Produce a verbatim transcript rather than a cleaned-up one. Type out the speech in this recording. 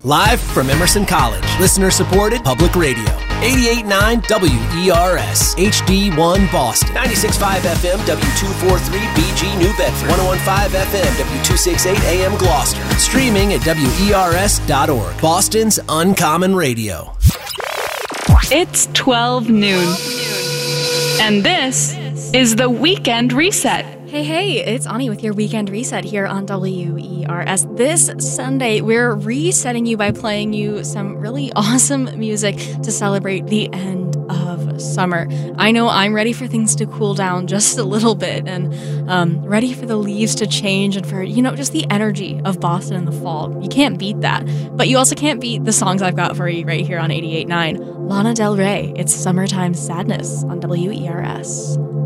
Live from Emerson College. Listener-supported public radio. eighty-eight point nine W E R S. H D one Boston. ninety-six point five F M W two forty-three B G New Bedford. one oh one point five F M W two sixty-eight A M Gloucester. Streaming at W E R S dot org. Boston's Uncommon Radio. It's twelve noon. And this is the Weekend Reset. Hey, hey, it's Ani with your Weekend Reset here on W E R S. This Sunday, we're resetting you by playing you some really awesome music to celebrate the end of summer. I know I'm ready for things to cool down just a little bit and um, ready for the leaves to change and for, you know, just the energy of Boston in the fall. You can't beat that. But you also can't beat the songs I've got for you right here on eighty-eight point nine. Lana Del Rey, it's Summertime Sadness on W E R S.